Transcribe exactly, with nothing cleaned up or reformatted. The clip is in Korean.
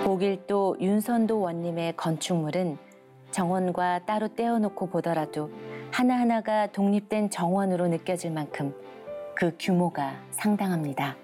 고길도 윤선도 원님의 건축물은 정원과 따로 떼어놓고 보더라도 하나하나가 독립된 정원으로 느껴질 만큼 그 규모가 상당합니다.